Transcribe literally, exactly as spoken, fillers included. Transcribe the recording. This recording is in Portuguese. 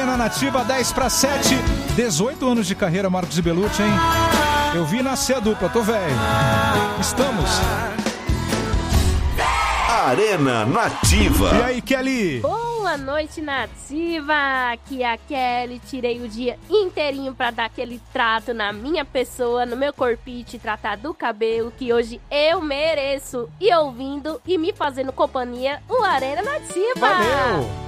Na Nativa, dez para sete, dezoito anos de carreira, Marcos e Belucci, hein? Eu vi nascer a dupla, tô velho. Estamos. Arena Nativa. E aí, Kelly? Boa noite, Nativa. Aqui é a Kelly. Tirei o dia inteirinho pra dar aquele trato na minha pessoa, no meu corpinho, te tratar do cabelo, que hoje eu mereço. E ouvindo e me fazendo companhia, o Arena Nativa. Valeu!